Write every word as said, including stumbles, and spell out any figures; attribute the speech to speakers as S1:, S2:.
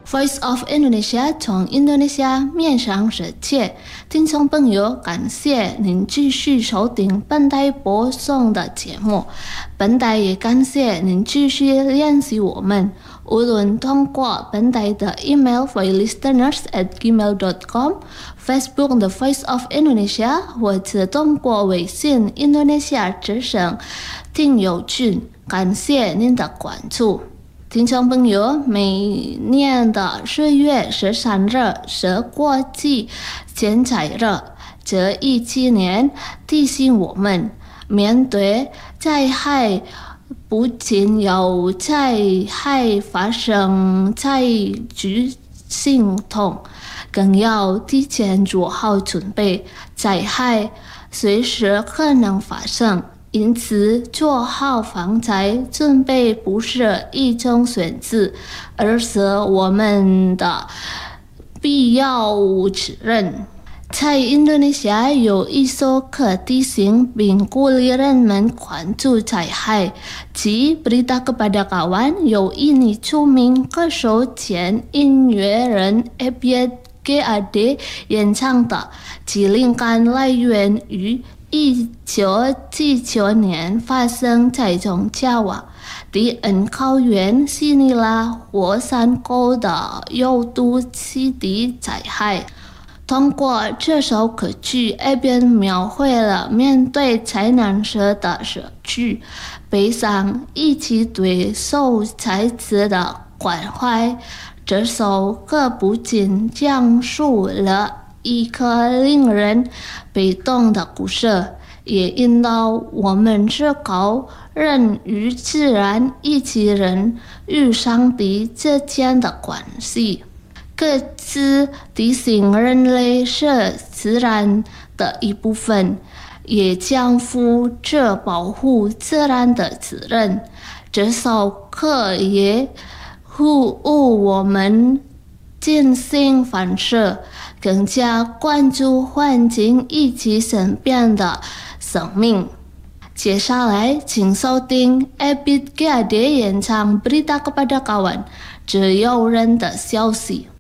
S1: Voice of Indonesia 从印度尼西亚面向世界，听众朋友，感谢您继续收听本台播送的节目。本台也感谢您继续联系我们，无论通过本台的 email voicelisteners at gmail dot com、Facebook 的 Voice of Indonesia， 或者通过微信印度尼西亚之声听友群。感谢您的关注。听众朋友，每年的十月十三日是国际天灾日，这一纪念提醒我们，面对灾害，不仅要灾害发生才举行动，更要提前做好准备，灾害随时可能发生。因此，做好防灾准备不是一种选择，而是我们的必要责任。在印度尼西亚有一首歌提醒并鼓励人们关注灾害，即 Berita Kepada Kawan 由印尼著名歌手兼音乐人 Ebit G A D 演唱的，其灵感来源于一九七九年发生在中加瓦迪恩高原西尼拉火山口的有毒气体灾害。通过这首歌曲 ，Ebit 描绘了面对灾难时的社区悲伤，以及对受灾者的关怀。这首歌不仅讲述了一个令人悲痛的故事，也引导我们思考人与自然以及人与上帝之间的关系。歌词提醒人类是自然的一部分，也肩负着保护自然的责任。这首歌也呼吁我们进行反思，更加关注环境以及身边的生命。接下来，请收听 Ebit G A D 演唱 Berita Kepada Kawan 只有人的消息。